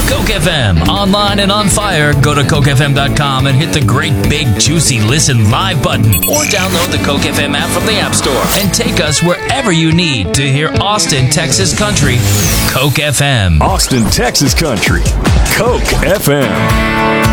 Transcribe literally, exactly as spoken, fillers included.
Coke F M, online and on fire. Go to coke f m dot com and hit the great big juicy listen live button, or download the Coke F M app from the App Store and take us wherever you need to hear Austin, Texas country. Coke F M. Austin, Texas country. Coke F M.